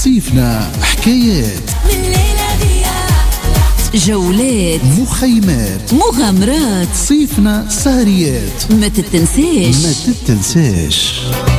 صيفنا حكايات، جولات، مخيمات، مغامرات، صيفنا سهريات، ما تتنساش.